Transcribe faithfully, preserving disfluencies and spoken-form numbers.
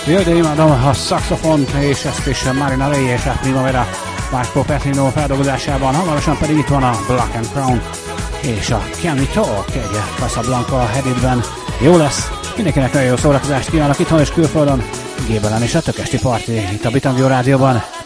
Jaj, de imádom a szaxofont, és ezt is Marina Ray és a Primavera Marco Petrino feldolgozásában. Hamarosan pedig itt van a Black and Crown és a Can We Talk egy Casablanca editben. Jó lesz, mindenkinek nagyon jó szórakozást kívánok itthon és külföldön. Gébelen és a Tökesti Parti itt a Bitangjó Rádióban.